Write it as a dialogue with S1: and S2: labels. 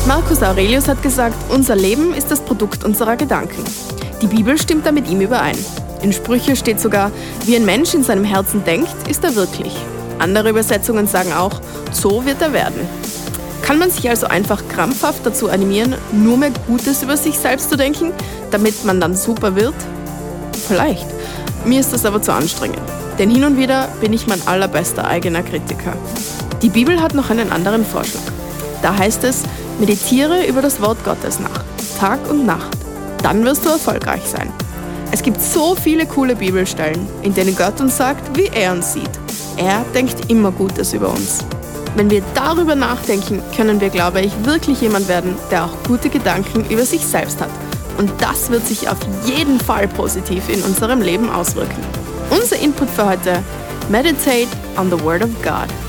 S1: Marcus Aurelius hat gesagt, unser Leben ist das Produkt unserer Gedanken. Die Bibel stimmt da mit ihm überein. In Sprüche steht sogar, wie ein Mensch in seinem Herzen denkt, ist er wirklich. Andere Übersetzungen sagen auch, so wird er werden. Kann man sich also einfach krampfhaft dazu animieren, nur mehr Gutes über sich selbst zu denken, damit man dann super wird? Vielleicht. Mir ist das aber zu anstrengend. Denn hin und wieder bin ich mein allerbester eigener Kritiker. Die Bibel hat noch einen anderen Vorschlag. Da heißt es, meditiere über das Wort Gottes nach, Tag und Nacht. Dann wirst du erfolgreich sein. Es gibt so viele coole Bibelstellen, in denen Gott uns sagt, wie er uns sieht. Er denkt immer Gutes über uns. Wenn wir darüber nachdenken, können wir, glaube ich, wirklich jemand werden, der auch gute Gedanken über sich selbst hat. Und das wird sich auf jeden Fall positiv in unserem Leben auswirken. Unser Input für heute: Meditate on the Word of God.